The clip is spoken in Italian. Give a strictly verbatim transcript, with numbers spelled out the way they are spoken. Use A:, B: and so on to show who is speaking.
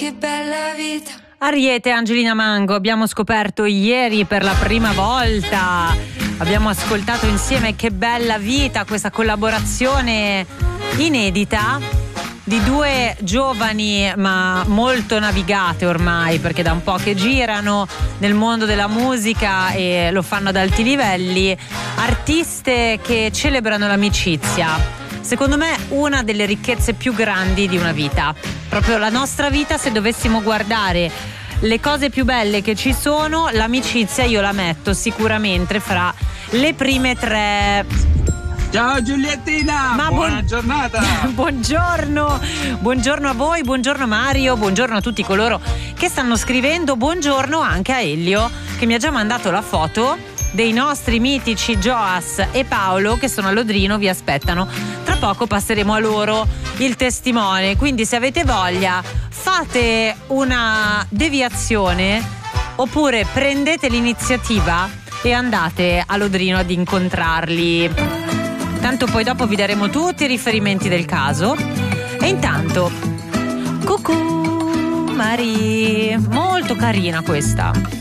A: che bella vita.
B: Ariete e Angelina Mango abbiamo scoperto ieri per la prima volta, abbiamo ascoltato insieme Che bella vita, questa collaborazione inedita di due giovani ma molto navigate ormai, perché da un po' che girano nel mondo della musica e lo fanno ad alti livelli, artiste che celebrano l'amicizia. Secondo me una delle ricchezze più grandi di una vita, proprio la nostra vita, se dovessimo guardare le cose più belle che ci sono, l'amicizia io la metto sicuramente fra le prime tre.
C: Ciao Giuliettina,
B: Ma
C: buona
B: buon...
C: giornata.
B: Buongiorno, buongiorno a voi, buongiorno Mario, buongiorno a tutti coloro che stanno scrivendo, buongiorno anche a Elio che mi ha già mandato la foto dei nostri mitici Joas e Paolo che sono a Lodrino, vi aspettano. Tra poco passeremo a loro il testimone, quindi se avete voglia fate una deviazione oppure prendete l'iniziativa e andate a Lodrino ad incontrarli. Tanto poi dopo vi daremo tutti i riferimenti del caso. E intanto cucù Mari, molto carina questa.